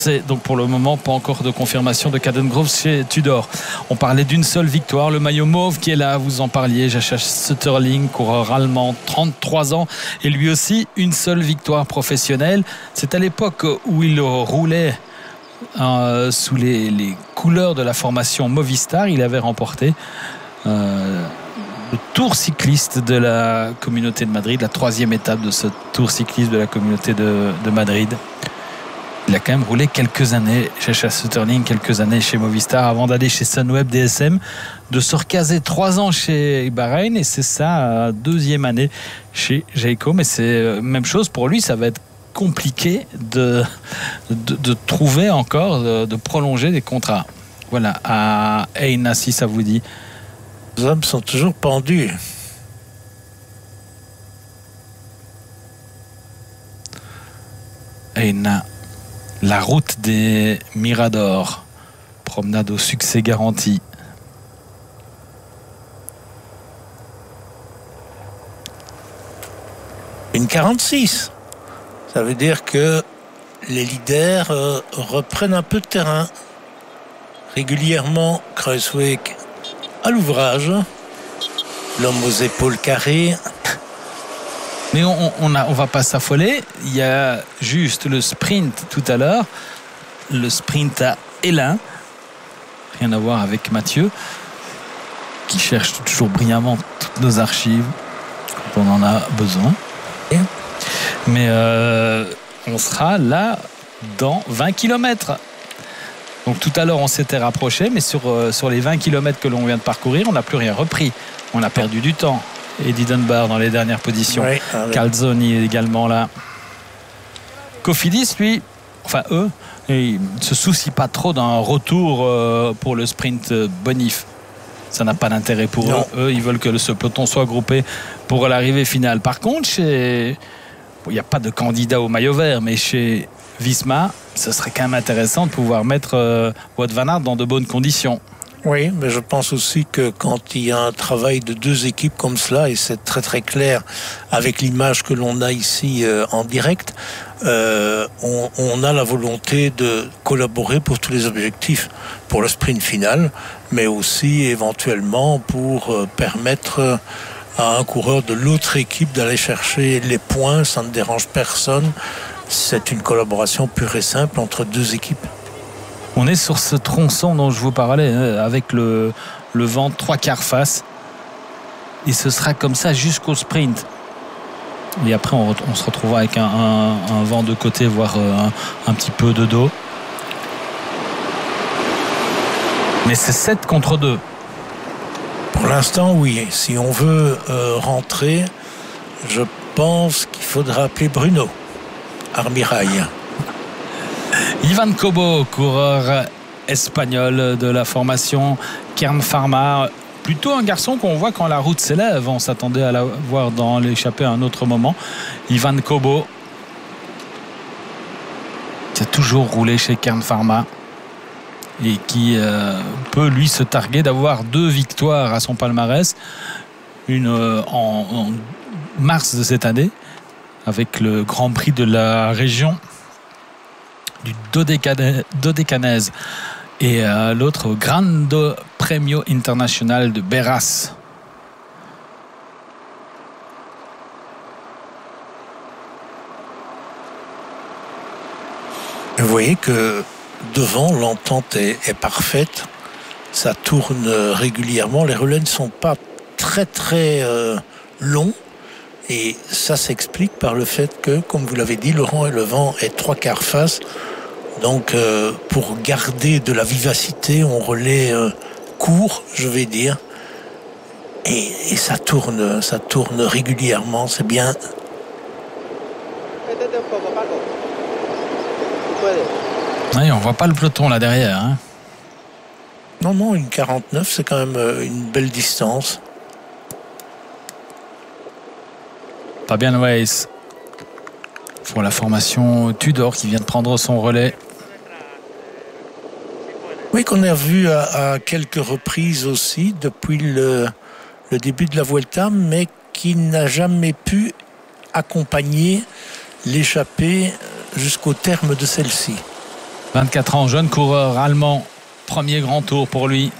C'est donc pour le moment pas encore de confirmation de Caden Groves chez Tudor. On parlait d'une seule victoire, le maillot mauve qui est là, vous en parliez, Jacha Sutterling, coureur allemand, 33 ans, et lui aussi une seule victoire professionnelle. C'est à l'époque où il roulait sous les couleurs de la formation Movistar. Il avait remporté le tour cycliste de la communauté de Madrid, la 3e étape de ce tour cycliste de la communauté de Madrid. Il a quand même roulé quelques années chez Sutterling, quelques années chez Movistar avant d'aller chez Sunweb DSM, de se recaser 3 ans chez Bahreïn, et c'est sa 2e année chez Jayco. Mais c'est même chose pour lui, ça va être compliqué de trouver encore, de prolonger des contrats. Voilà, à Eyna, si ça vous dit. Les hommes sont toujours pendus. Eyna, la route des Miradors, promenade au succès garanti. Une 46. Ça veut dire que les leaders reprennent un peu de terrain. Régulièrement, Kruijswijk à l'ouvrage. L'homme aux épaules carrées. Mais on va pas s'affoler. Il y a juste le sprint tout à l'heure. Le sprint à Hélin. Rien à voir avec Mathieu, qui cherche toujours brillamment toutes nos archives quand on en a besoin. Mais on sera là dans 20 km. Donc tout à l'heure on s'était rapproché, mais sur les 20 km que l'on vient de parcourir, on n'a plus rien repris. On a perdu du temps. Eddie Dunbar dans les dernières positions. Oui, Calzoni également là. Cofidis, lui, enfin eux, ils ne se soucient pas trop d'un retour pour le sprint bonif. Ça n'a pas d'intérêt pour eux. Eux, ils veulent que ce peloton soit groupé pour l'arrivée finale. Par contre, il n'y a pas de candidat au maillot vert, mais chez Visma, ce serait quand même intéressant de pouvoir mettre Wout van Aert dans de bonnes conditions. Oui, mais je pense aussi que quand il y a un travail de 2 équipes comme cela, et c'est très très clair avec l'image que l'on a ici en direct, on a la volonté de collaborer pour tous les objectifs, pour le sprint final, mais aussi éventuellement pour permettre à un coureur de l'autre équipe d'aller chercher les points. Ça ne dérange personne. C'est une collaboration pure et simple entre 2 équipes. On est sur ce tronçon dont je vous parlais, avec le vent 3/4 face. Et ce sera comme ça jusqu'au sprint. Et après, on se retrouvera avec un vent de côté, voire un petit peu de dos. Mais c'est 7 contre 2. Pour l'instant, oui. Si on veut rentrer, je pense qu'il faudra appeler Bruno Armirail. Ivan Cobo, coureur espagnol de la formation Kern Pharma. Plutôt un garçon qu'on voit quand la route s'élève. On s'attendait à la voir dans l'échappée à un autre moment. Ivan Cobo, qui a toujours roulé chez Kern Pharma et qui peut lui se targuer d'avoir 2 victoires à son palmarès. Une en mars de cette année avec le Grand Prix de la région du Dodécanèse et l'autre Grande Premio International de Beras. Vous voyez que devant, l'entente est parfaite. Ça tourne régulièrement. Les relais ne sont pas très très longs. Et ça s'explique par le fait que, comme vous l'avez dit, le vent est 3/4 face. Donc, pour garder de la vivacité, on relaie court, je vais dire. Et ça tourne régulièrement, c'est bien. Oui, on voit pas le peloton là derrière. Hein. Non, une 49, c'est quand même une belle distance. Fabian Weiss pour la formation Tudor qui vient de prendre son relais. Oui, qu'on a vu à quelques reprises aussi depuis le début de la Vuelta, mais qui n'a jamais pu accompagner l'échappée jusqu'au terme de celle-ci. 24 ans, jeune coureur allemand. Premier grand tour pour lui.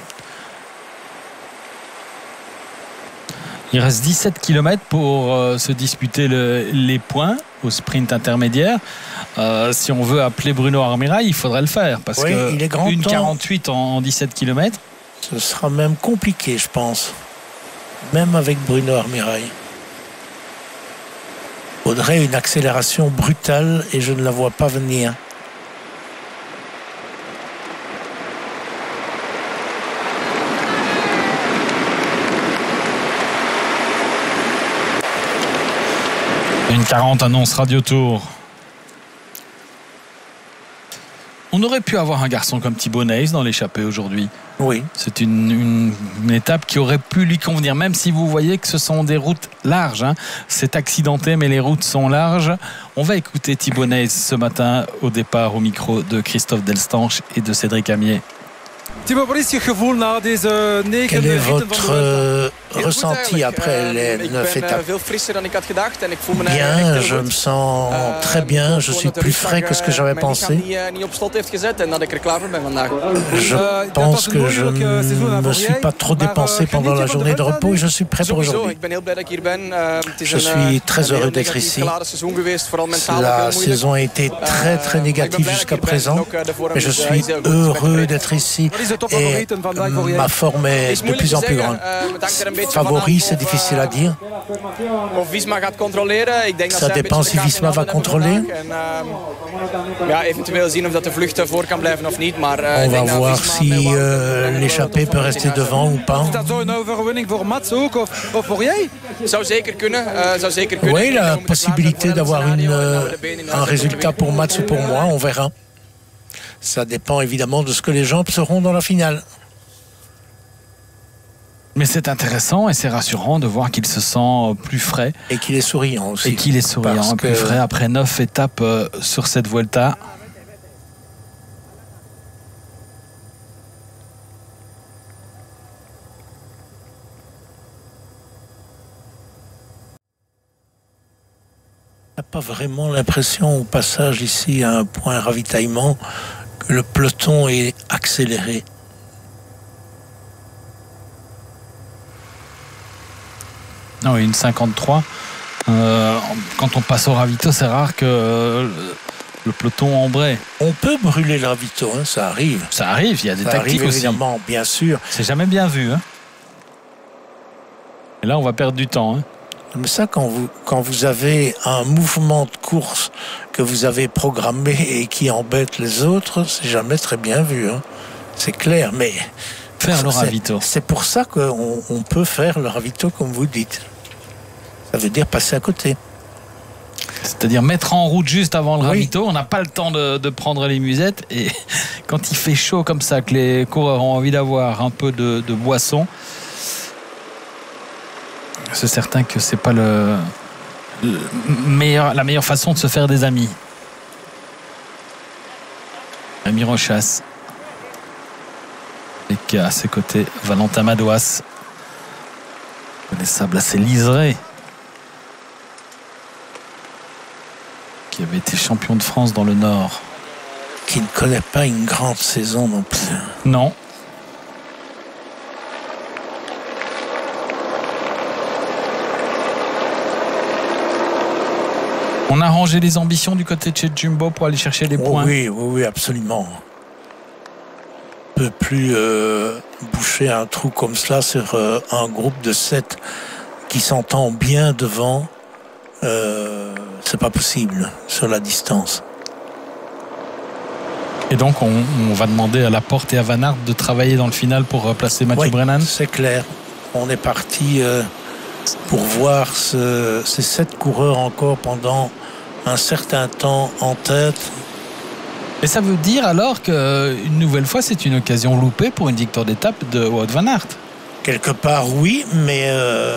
Il reste 17 km pour se disputer les points au sprint intermédiaire. Si on veut appeler Bruno Armirail, il faudrait le faire. Parce que il est grand une temps. 48 en 17 km. Ce sera même compliqué, je pense. Même avec Bruno Armirail. Il faudrait une accélération brutale et je ne la vois pas venir. Une 40 annonce Radio Tour. On aurait pu avoir un garçon comme Thibaut Neyss dans l'échappée aujourd'hui. Oui. C'est une étape qui aurait pu lui convenir, même si vous voyez que ce sont des routes larges. Hein. C'est accidenté, mais les routes sont larges. On va écouter Thibaut Neyss ce matin au départ au micro de Christophe Delstanche et de Cédric Amier. Thibaut, wat is je gevoel na deze negende Quel est ritten van de Vuelta? votre ressenti après les 9 étapes? Bien, je me sens très bien, je suis plus frais que ce que j'avais pensé. Je pense que je ne me suis pas trop dépensé pendant la journée de repos et je suis prêt pour aujourd'hui. Je suis très heureux d'être ici. La saison a été très négative jusqu'à présent, mais je suis heureux d'être ici et ma forme est de plus en plus grande. Favori, c'est difficile à dire. Ça dépend si Visma va contrôler. On va voir si l'échappée peut rester devant ou pas. Oui, la possibilité d'avoir un résultat pour Mats ou pour moi, on verra. Ça dépend évidemment de ce que les gens seront dans la finale. Mais c'est intéressant et c'est rassurant de voir qu'il se sent plus frais. Et qu'il est souriant aussi. Et qu'il est souriant, plus frais après 9 étapes sur cette Vuelta. On n'a pas vraiment l'impression au passage ici à un point ravitaillement que le peloton est accéléré. Non, une 53. Quand on passe au ravito, c'est rare que le peloton embraye. On peut brûler le ravito, hein, ça arrive. Ça arrive, il y a des tactiques aussi. Évidemment, bien sûr. C'est jamais bien vu. Hein. Et là, on va perdre du temps. Hein. Mais ça, quand vous avez un mouvement de course que vous avez programmé et qui embête les autres, c'est jamais très bien vu. Hein. C'est clair, mais... Faire le ravito. C'est pour ça qu'on peut faire le ravito comme vous dites. Ça veut dire passer à côté. C'est-à-dire mettre en route juste avant le ravito. On n'a pas le temps de prendre les musettes. Et quand il fait chaud comme ça, que les coureurs ont envie d'avoir un peu de boisson, c'est certain que c'est pas la meilleure façon de se faire des amis. Ami Rochas. Et à ses côtés, Valentin Madouas. Connaissable assez liseré. Qui avait été champion de France dans le Nord. Qui ne connaît pas une grande saison non plus. Non. On a rangé les ambitions du côté de chez Jumbo pour aller chercher les points. Oui, absolument. On ne peut plus boucher un trou comme cela sur un groupe de 7 qui s'entend bien devant. C'est pas possible sur la distance. Et donc on va demander à Laporte et à Van Aert de travailler dans le final pour replacer Mathieu Brennan. C'est clair. On est parti pour voir ces 7 coureurs encore pendant un certain temps en tête. Et ça veut dire alors qu'une nouvelle fois, c'est une occasion loupée pour une victoire d'étape de Wout van Aert. Quelque part, oui, mais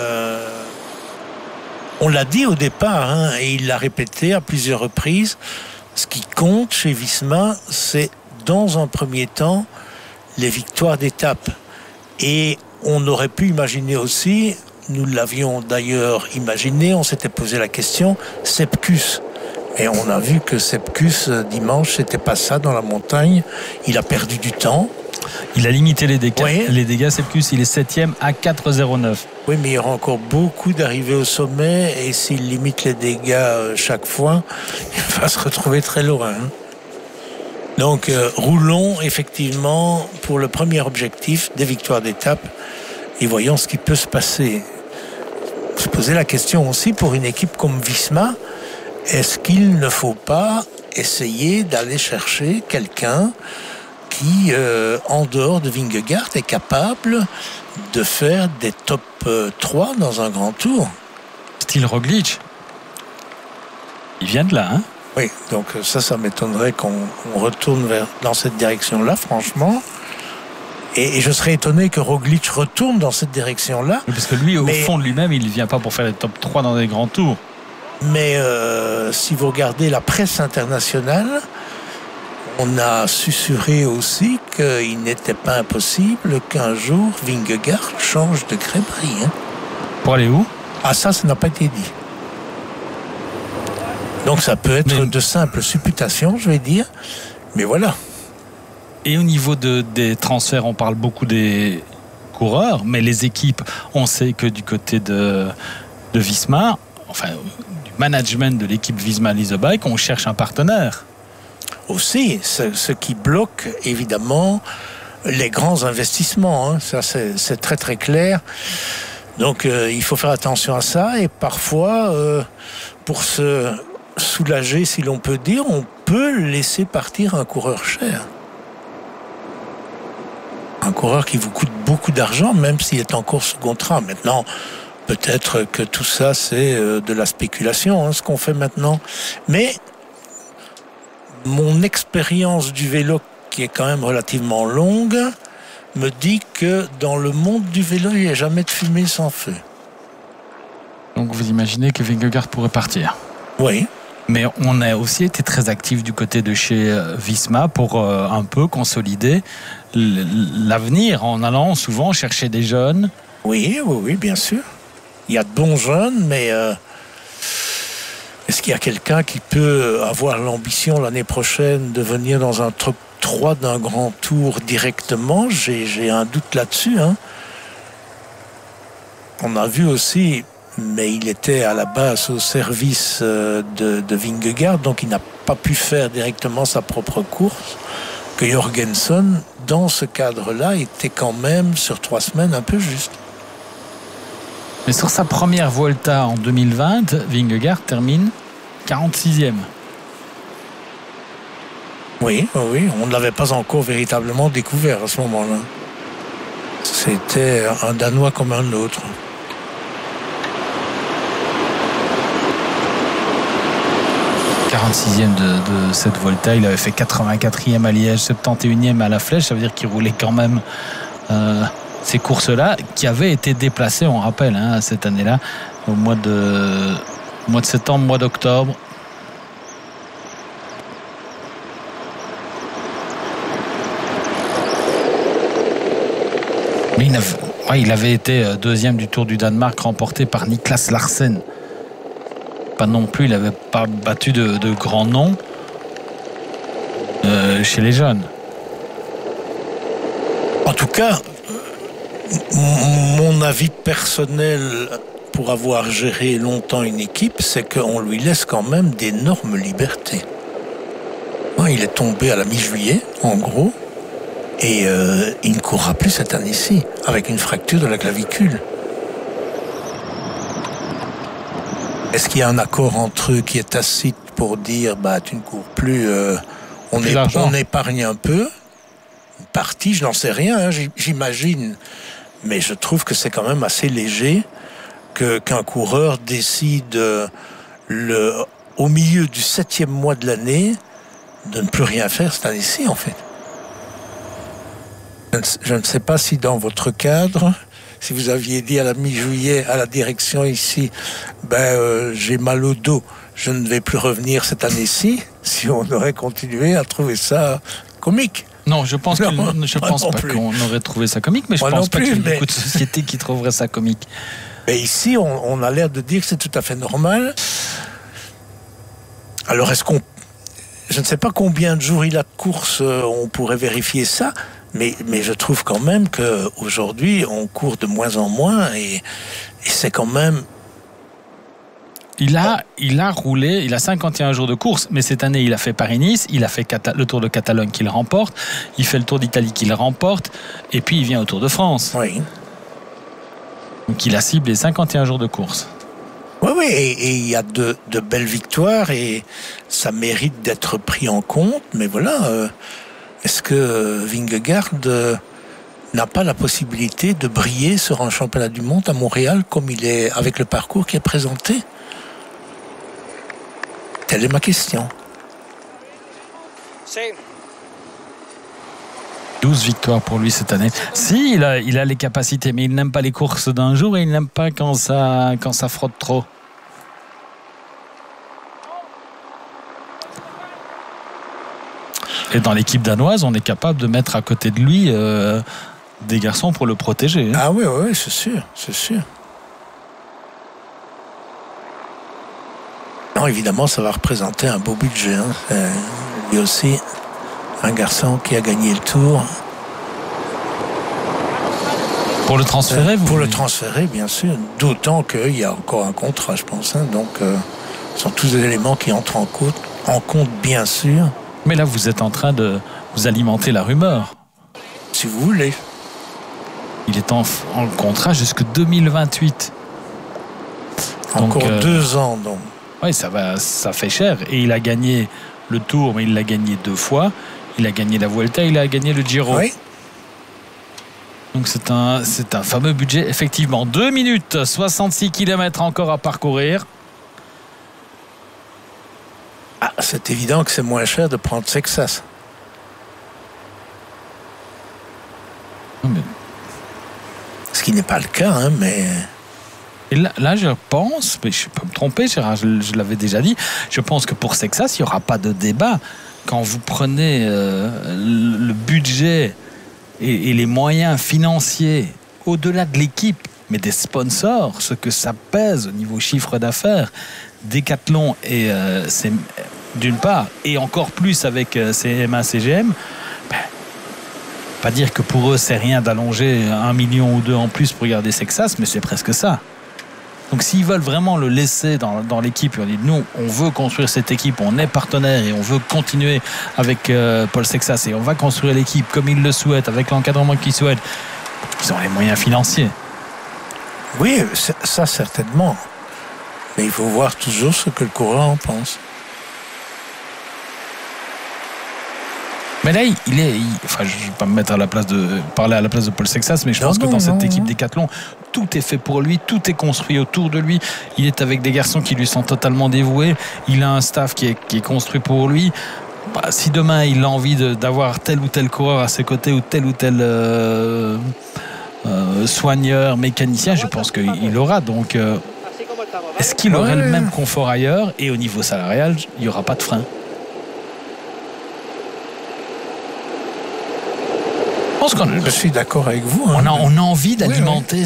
on l'a dit au départ, hein, et il l'a répété à plusieurs reprises. Ce qui compte chez Visma, c'est dans un premier temps les victoires d'étape. Et on aurait pu imaginer aussi, nous l'avions d'ailleurs imaginé, on s'était posé la question, Sepkus. Et on a vu que Sepkus, dimanche, c'était pas ça dans la montagne. Il a perdu du temps. Il a limité les dégâts. Oui. Les dégâts, Sepkus, il est 7e à 4,09. Oui, mais il y aura encore beaucoup d'arrivées au sommet. Et s'il limite les dégâts chaque fois, il va se retrouver très loin. Hein. Donc, roulons effectivement pour le premier objectif des victoires d'étape. Et voyons ce qui peut se passer. Se poser la question aussi pour une équipe comme Visma. Est-ce qu'il ne faut pas essayer d'aller chercher quelqu'un qui, en dehors de Vingegaard, est capable de faire des top 3 dans un grand tour? Style Roglic. Il vient de là, hein? Oui, donc ça m'étonnerait qu'on retourne dans cette direction-là, franchement. Et je serais étonné que Roglic retourne dans cette direction-là. Parce que lui, au fond de lui-même, il ne vient pas pour faire les top 3 dans des grands tours. Mais si vous regardez la presse internationale, on a susurré aussi qu'il n'était pas impossible qu'un jour Vingegaard change de crêperie. Hein. Pour aller où? Ah, ça n'a pas été dit. Donc ça peut être de simples supputations, je vais dire. Mais voilà. Et au niveau des transferts, on parle beaucoup des coureurs, mais les équipes, on sait que du côté de Visma, enfin du management de l'équipe Visma Lease a Bike, on cherche un partenaire. Aussi, ce qui bloque évidemment les grands investissements. Hein. Ça, c'est très très clair. Donc il faut faire attention à ça. Et parfois, pour se soulager, si l'on peut dire, on peut laisser partir un coureur cher. Un coureur qui vous coûte beaucoup d'argent, même s'il est encore sous contrat. Maintenant, peut-être que tout ça, c'est de la spéculation, hein, ce qu'on fait maintenant. Mais mon expérience du vélo, qui est quand même relativement longue, me dit que dans le monde du vélo, il n'y a jamais de fumée sans feu. Donc vous imaginez que Vingegaard pourrait partir? Oui. Mais on a aussi été très actifs du côté de chez Visma pour un peu consolider l'avenir en allant souvent chercher des jeunes. Oui, bien sûr. Il y a de bons jeunes, mais est-ce qu'il y a quelqu'un qui peut avoir l'ambition l'année prochaine de venir dans un top 3 d'un grand tour directement? J'ai un doute là-dessus. Hein. On a vu aussi, mais il était à la base au service de Vingegaard, donc il n'a pas pu faire directement sa propre course, que Jorgensen, dans ce cadre-là, était quand même sur 3 semaines un peu juste. Mais sur sa première Vuelta en 2020, Vingegaard termine 46e. Oui, on ne l'avait pas encore véritablement découvert à ce moment-là. C'était un Danois comme un autre. De cette Volta, il avait fait 84e à Liège, 71e à la Flèche, ça veut dire qu'il roulait quand même ces courses-là qui avaient été déplacées, on rappelle, hein, cette année-là, au mois de septembre, mois d'octobre. Mais il avait été deuxième du Tour du Danemark, remporté par Niklas Larsen. Pas non plus, il n'avait pas battu de grands noms chez les jeunes. En tout cas, mon avis personnel pour avoir géré longtemps une équipe, c'est qu'on lui laisse quand même d'énormes libertés. Il est tombé à la mi-juillet, en gros, et il ne courra plus cette année-ci, avec une fracture de la clavicule. Est-ce qu'il y a un accord entre eux qui est tacite pour dire tu ne cours plus, on épargne un peu une partie, je n'en sais rien, hein, j'imagine, mais je trouve que c'est quand même assez léger qu'un coureur décide au milieu du 7e mois de l'année de ne plus rien faire cette année-ci en fait. Je ne sais pas si dans votre cadre, si vous aviez dit à la mi-juillet à la direction ici, j'ai mal au dos, je ne vais plus revenir cette année-ci, si on aurait continué à trouver ça comique. Non, je pense pas qu'on aurait trouvé ça comique, mais je pense pas qu'il y ait beaucoup de sociétés qui trouveraient ça comique. Mais ici, on a l'air de dire que c'est tout à fait normal. Alors, je ne sais pas combien de jours il a de course, on pourrait vérifier ça, mais je trouve quand même qu'aujourd'hui, on court de moins en moins et c'est quand même... Il a roulé, il a 51 jours de course, mais cette année, il a fait Paris-Nice, il a fait le Tour de Catalogne qu'il remporte, il fait le Tour d'Italie qu'il remporte, et puis il vient au Tour de France. Oui. Donc il a ciblé 51 jours de course. Oui, et il y a de belles victoires et ça mérite d'être pris en compte, mais voilà, est-ce que Vingegaard n'a pas la possibilité de briller sur un championnat du monde à Montréal comme il est avec le parcours qui est présenté? Telle est ma question. 12 victoires pour lui cette année. Si, il a les capacités, mais il n'aime pas les courses d'un jour et il n'aime pas quand ça frotte trop. Et dans l'équipe danoise, on est capable de mettre à côté de lui des garçons pour le protéger. Ah oui, c'est sûr, c'est sûr. Non, évidemment, ça va représenter un beau budget. Lui aussi, un garçon qui a gagné le Tour. Pour le transférer, Pour le transférer, bien sûr. D'autant qu'il y a encore un contrat, je pense. Donc, ce sont tous des éléments qui entrent en compte, bien sûr. Mais là, vous êtes en train de vous alimenter la rumeur. Si vous voulez. Il est en contrat jusqu'en 2028. Encore 2 ans, donc. Oui, ça fait cher. Et il a gagné le Tour, mais il l'a gagné 2 fois. Il a gagné la Vuelta, il a gagné le Giro. Oui. Donc c'est un fameux budget, effectivement. 2 minutes, 66 km encore à parcourir. Ah, c'est évident que c'est moins cher de prendre Texas. Ce qui n'est pas le cas, mais... Et là, je pense, mais je peux me tromper, Gérard, je l'avais déjà dit, je pense que pour Texas, il n'y aura pas de débat. Quand vous prenez le budget et les moyens financiers au-delà de l'équipe, mais des sponsors, ce que ça pèse au niveau chiffre d'affaires, Decathlon, et c'est d'une part, et encore plus avec CMA, CGM, pas dire que pour eux, c'est rien d'allonger 1 million ou 2 en plus pour garder Texas, mais c'est presque ça. Donc s'ils veulent vraiment le laisser dans l'équipe, on dit nous on veut construire cette équipe, on est partenaire et on veut continuer avec Paul Sexas et on va construire l'équipe comme ils le souhaitent, avec l'encadrement qu'ils souhaitent, ils ont les moyens financiers. Oui, ça certainement. Mais il faut voir toujours ce que le coureur en pense. Mais là, enfin, je ne vais pas me mettre parler à la place de Paul Sexas, mais je pense que dans cette équipe Decathlon, tout est fait pour lui, tout est construit autour de lui. Il est avec des garçons qui lui sont totalement dévoués. Il a un staff qui est construit pour lui. Si demain il a envie d'avoir tel ou tel coureur à ses côtés ou tel soigneur, mécanicien, je pense qu'il aura. Donc, est-ce qu'il aurait le même confort ailleurs? Et au niveau salarial, il n'y aura pas de frein. Je suis d'accord avec vous. On a envie d'alimenter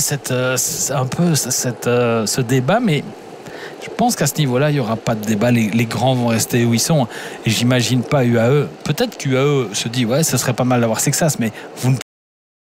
ce débat, mais je pense qu'à ce niveau-là, il n'y aura pas de débat. Les grands vont rester où ils sont. Et j'imagine pas UAE. Peut-être qu'UAE se dit, ouais, ce serait pas mal d'avoir Sexas, mais vous ne